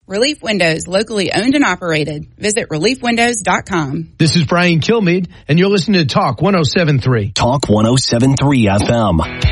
Relief Windows, locally owned and operated. Visit reliefwindows.com. This is Brian Kilmeade, and you're listening to Talk 107.3. Talk 107.3 FM.